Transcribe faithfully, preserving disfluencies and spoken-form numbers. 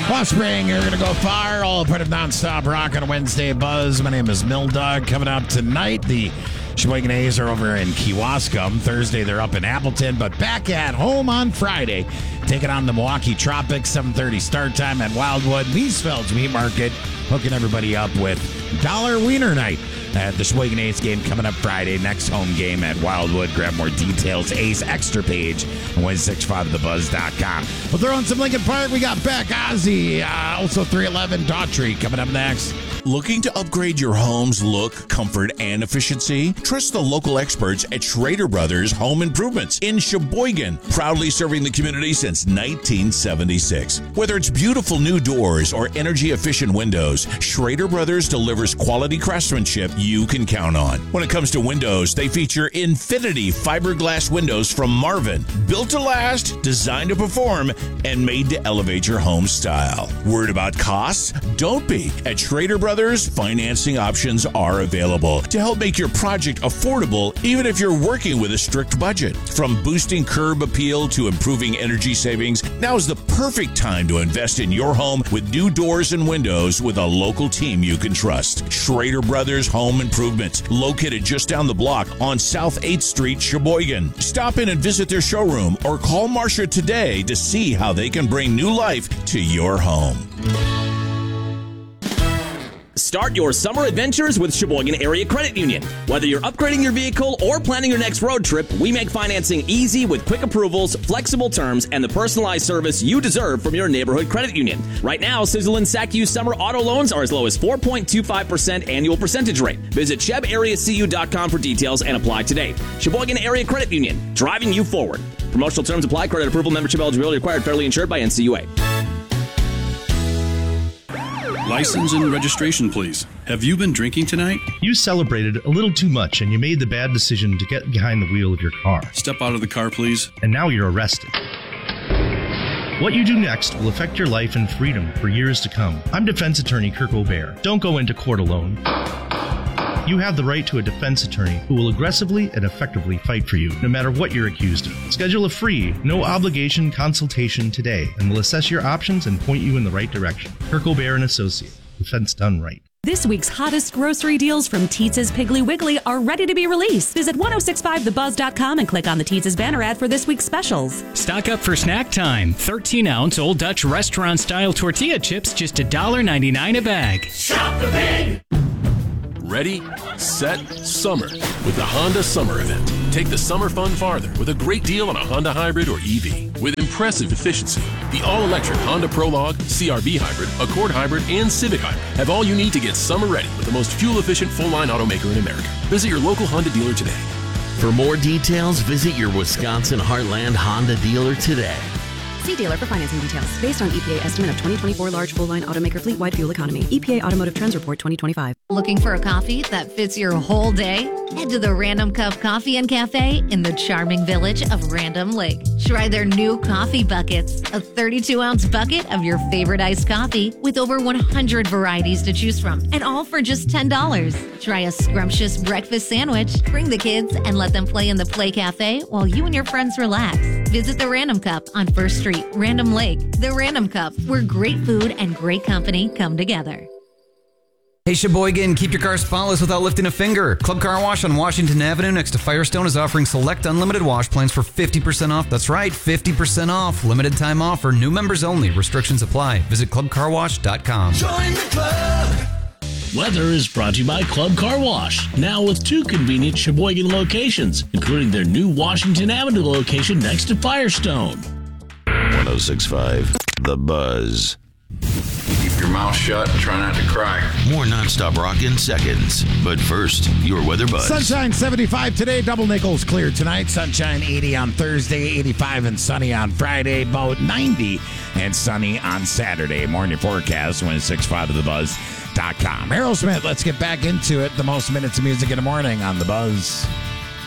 Offspring, you're going to go far. All part of Nonstop Rock on a Wednesday Buzz. My name is Mildog. Coming up tonight, the Sheboygan A's are over in Kewaskum. Thursday, they're up in Appleton, but back at home on Friday, taking on the Milwaukee Tropics. seven thirty start time at Wildwood. Leesfeld's Meat Market, hooking everybody up with Dollar Wiener Night at the Sheboygan A's game coming up Friday. Next home game at Wildwood. Grab more details. A's Extra page on one sixty-five the buzz dot com. We'll throw in some Lincoln Park. We got Beck, Ozzy, uh, also three eleven Daughtry coming up next. Looking to upgrade your home's look, comfort, and efficiency? Trust the local experts at Schrader Brothers Home Improvements in Sheboygan, proudly serving the community since nineteen seventy-six. Whether it's beautiful new doors or energy-efficient windows, Schrader Brothers delivers quality craftsmanship you can count on. When it comes to windows, they feature Infinity fiberglass windows from Marvin, built to last, designed to perform, and made to elevate your home style. Worried about costs? Don't be. At Schrader Brothers, financing options are available to help make your project affordable, even if you're working with a strict budget. From boosting curb appeal to improving energy savings, now's the perfect time to invest in your home with new doors and windows with a local team you can trust. Schrader Brothers Home Improvement, located just down the block on South eighth Street, Sheboygan. Stop in and visit their showroom or call Marcia today to see how they can bring new life to your home. Start your summer adventures with Sheboygan Area Credit Union. Whether you're upgrading your vehicle or planning your next road trip, we make financing easy with quick approvals, flexible terms, and the personalized service you deserve from your neighborhood credit union. Right now, Sizzle and S A C U summer auto loans are as low as four point two five percent annual percentage rate. Visit Sheb Area C U dot com for details and apply today. Sheboygan Area Credit Union, driving you forward. Promotional terms apply. Credit approval, membership eligibility required. Federally insured by N C U A. License and registration, please. Have you been drinking tonight? You celebrated a little too much and you made the bad decision to get behind the wheel of your car. Step out of the car, please. And now you're arrested. What you do next will affect your life and freedom for years to come. I'm defense attorney Kirk O'Bear. Don't go into court alone. You have the right to a defense attorney who will aggressively and effectively fight for you, no matter what you're accused of. Schedule a free, no-obligation consultation today, and we'll assess your options and point you in the right direction. Kirk O'Bear and Associate. Defense done right. This week's hottest grocery deals from Teetz's Piggly Wiggly are ready to be released. Visit ten sixty-five the buzz dot com and click on the Teetz's banner ad for this week's specials. Stock up for snack time. thirteen ounce Old Dutch restaurant-style tortilla chips, just one dollar ninety-nine a bag. Shop the pig! Ready, set, summer with the Honda Summer Event. Take the summer fun farther with a great deal on a Honda Hybrid or E V. With impressive efficiency, the all-electric Honda Prologue, C R V Hybrid, Accord Hybrid, and Civic Hybrid have all you need to get summer ready with the most fuel-efficient full-line automaker in America. Visit your local Honda dealer today. For more details, visit your Wisconsin Heartland Honda dealer today. See dealer for financing details. Based on E P A estimate of twenty twenty-four large full-line automaker fleet-wide fuel economy. E P A Automotive Trends Report twenty twenty-five. Looking for a coffee that fits your whole day? Head to the Random Cup Coffee and Cafe in the charming village of Random Lake. Try their new coffee buckets, a thirty-two ounce bucket of your favorite iced coffee with over one hundred varieties to choose from, and all for just ten dollars. Try a scrumptious breakfast sandwich, bring the kids, and let them play in the Play Cafe while you and your friends relax. Visit the Random Cup on First Street, Random Lake. The Random Cup, where great food and great company come together. Hey Sheboygan, keep your car spotless without lifting a finger. Club Car Wash on Washington Avenue next to Firestone is offering select unlimited wash plans for fifty percent off. That's right, fifty percent off. Limited time offer, new members only. Restrictions apply. Visit club car wash dot com. Join the club. Weather is brought to you by Club Car Wash, now with two convenient Sheboygan locations, including their new Washington Avenue location next to Firestone. one oh six point five The Buzz. Keep your mouth shut and try not to cry. More nonstop rock in seconds. But first, your weather buzz. Sunshine seventy-five today. Double Nickels clear tonight. Sunshine eighty on Thursday. eighty-five and sunny on Friday. About ninety and sunny on Saturday. Morning forecast. one six five of the buzz dot com. Aerosmith, let's get back into it. The most minutes of music in the morning on The Buzz.